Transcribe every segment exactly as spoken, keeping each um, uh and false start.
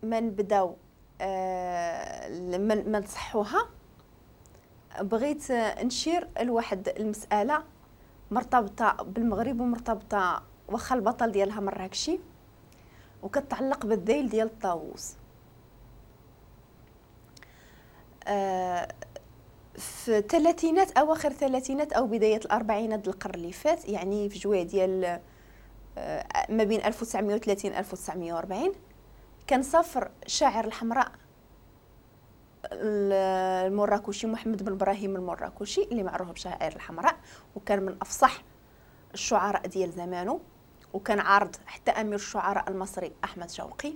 ما نبداو آه ما نصحوها بغيت نشير لواحد المساله مرتبطه بالمغرب ومرتبطه واخا البطل ديالها مراكشي وكتعلق بالذيل ديال الطاووس. آه في الثلاثينات اواخر الثلاثينات او بدايه الاربعينات ديال القرن اللي فات، يعني في جويه ديال آه ما بين ألف وتسعمائة وثلاثين ألف وتسعمائة وأربعين، كان سافر شاعر الحمراء المراكشي محمد بن ابراهيم المراكشي اللي معروف بشاعر الحمراء، وكان من افصح الشعراء ديال زمانه، وكان عارض حتى امير الشعراء المصري احمد شوقي.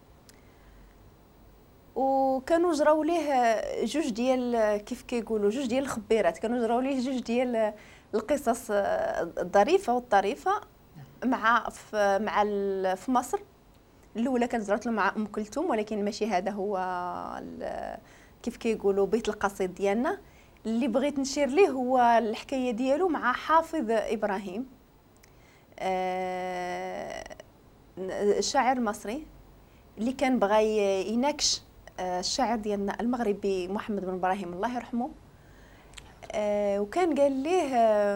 وكانوا جراو ليه جوج ديال كيف كيقولوا جوج ديال الخبيرات، كانوا جراو ليه جوج ديال القصص الظريفه والطريفه مع في مع في مصر. الاولى كانت جرات له مع ام كلثوم، ولكن ماشي هذا هو كيف كيقولوا بيت القصيد ديالنا. اللي بغيت نشير ليه هو الحكايه ديالو مع حافظ ابراهيم، الشاعر المصري اللي كان بغى يناقش الشاعر ديالنا المغربي محمد بن ابراهيم الله يرحمه. وكان قال ليه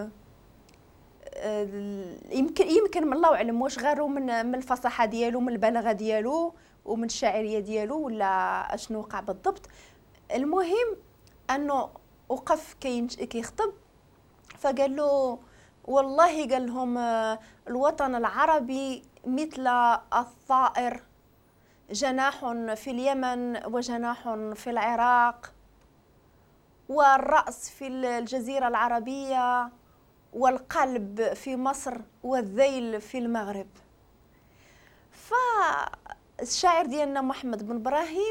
يمكن يمكن من الله اعلم واش غاروا من من الفصاحه ديالو، من البلاغه ديالو، ومن الشاعريه ديالو، ولا اشنو وقع بالضبط. المهم انه وقف كيخطب فقال له والله قال لهم الوطن العربي مثل الطائر، جناح في اليمن وجناح في العراق، والرأس في الجزيرة العربية، والقلب في مصر، والذيل في المغرب. فالشاعر ديالنا محمد بن ابراهيم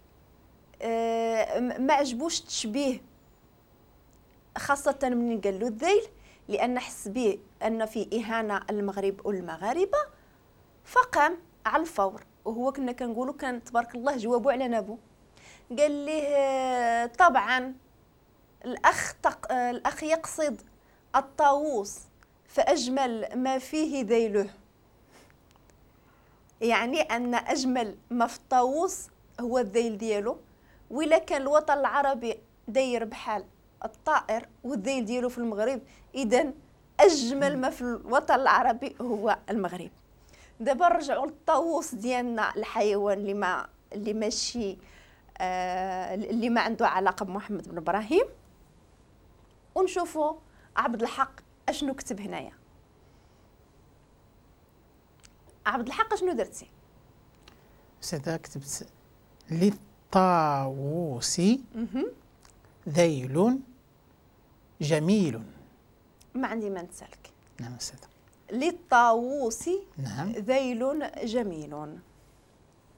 ما عجبوش التشبيه، خاصة من قال له الذيل، لأن حس به أن في إهانة المغرب والمغاربة، فقام على الفور. وهو كنا كنقولوا كان تبارك الله جوابه على نابو. قال ليه طبعا الأخ تق... الأخ يقصد الطاووس فأجمل ما فيه ذيله، يعني أن أجمل ما في الطاووس هو الذيل ديالو. وإلا كان الوطن العربي داير بحال الطائر والذيل ديالو في المغرب، إذن أجمل ما في الوطن العربي هو المغرب. دابا نرجعوا للطاووس ديالنا، الحيوان اللي ما اللي ماشي آه اللي ما عنده علاقة بمحمد بن إبراهيم، ونشوفوا عبد الحق اشنو كتب هنايا. عبد الحق اشنو درتي؟ سدا كتبت للطاووس ذيل جميل. ما عندي ما نسالك. نعم سدا. للطاووس نعم ذيل جميل.